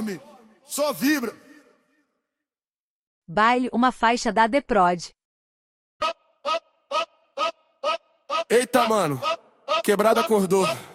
dorme, só vibra. Baile, uma faixa da The Prod. Eita, mano, quebrada acordou.